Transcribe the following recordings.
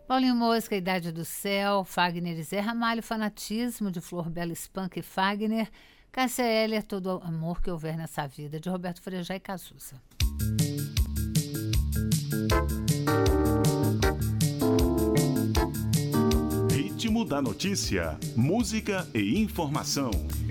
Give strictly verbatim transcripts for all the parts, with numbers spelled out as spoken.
Paulinho Mosca, Idade do Céu, Fagner e Zé Ramalho, Fanatismo, de Flor Bela Spunk e Fagner, Cássia Eller, Todo Amor que Houver Nessa Vida, de Roberto Frejá e Cazuza. Ritmo da notícia, música e informação.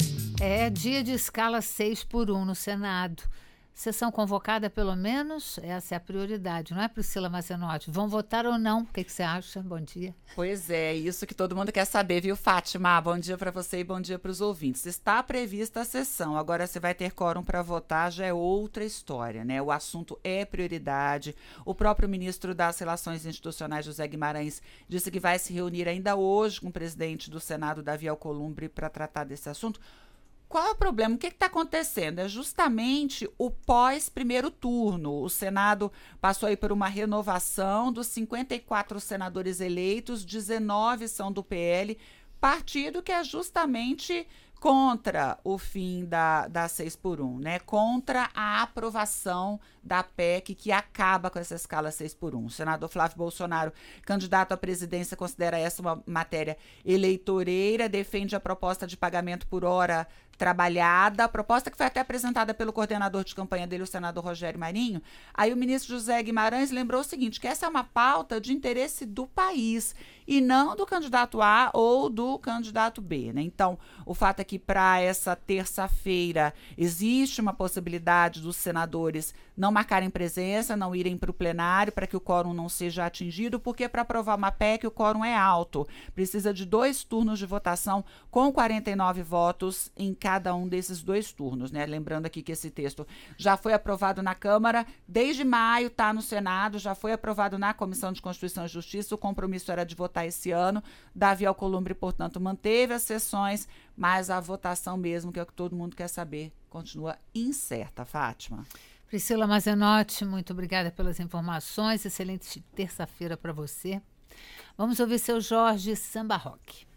É dia de escala seis por um no Senado. Sessão convocada, pelo menos, essa é a prioridade, não é, Priscila Mazenotti? Vão votar ou não? O que, que você acha? Bom dia. Pois é, isso que todo mundo quer saber, viu, Fátima? Bom dia para você e bom dia para os ouvintes. Está prevista a sessão, agora se vai ter quórum para votar já é outra história, né? O assunto é prioridade. O próprio ministro das Relações Institucionais, José Guimarães, disse que vai se reunir ainda hoje com o presidente do Senado, Davi Alcolumbre, para tratar desse assunto. Qual é o problema? O que está acontecendo? É justamente o pós-primeiro turno. O Senado passou aí por uma renovação dos cinquenta e quatro senadores eleitos, dezenove são do P L, partido que é justamente contra o fim da, da seis por um, né? Contra a aprovação da P E C que acaba com essa escala seis por um. O senador Flávio Bolsonaro, candidato à presidência, considera essa uma matéria eleitoreira, defende a proposta de pagamento por hora trabalhada, a proposta que foi até apresentada pelo coordenador de campanha dele, o senador Rogério Marinho. Aí o ministro José Guimarães lembrou o seguinte, que essa é uma pauta de interesse do país e não do candidato A ou do candidato B, né? Então, o fato é que para essa terça-feira existe uma possibilidade dos senadores não marcarem presença, não irem para o plenário para que o quórum não seja atingido, porque para aprovar uma P E C o quórum é alto. Precisa de dois turnos de votação com quarenta e nove votos em cada um desses dois turnos, né? Lembrando aqui que esse texto já foi aprovado na Câmara, desde maio está no Senado, já foi aprovado na Comissão de Constituição e Justiça, o compromisso era de votar esse ano. Davi Alcolumbre, portanto, manteve as sessões, mas a votação mesmo, que é o que todo mundo quer saber, continua incerta, Fátima. Priscila Mazenotti, muito obrigada pelas informações, excelente terça-feira para você. Vamos ouvir seu Jorge Samba Rock.